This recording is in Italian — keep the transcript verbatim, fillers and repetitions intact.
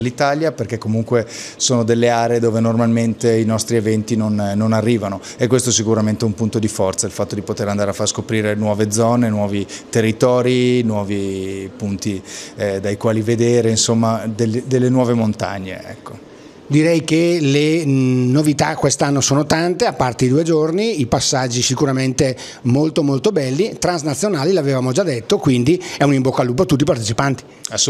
l'Italia, perché comunque sono delle aree dove normalmente i nostri eventi non, non arrivano, e questo è sicuramente un punto di forza, il fatto di poter andare a far scoprire nuove zone, nuovi territori, nuovi punti eh, dai quali vedere, insomma, delle, delle nuove montagne, ecco. Direi che le novità quest'anno sono tante, a parte i due giorni, i passaggi sicuramente molto molto belli, transnazionali l'avevamo già detto, quindi è un in bocca al lupo a tutti i partecipanti.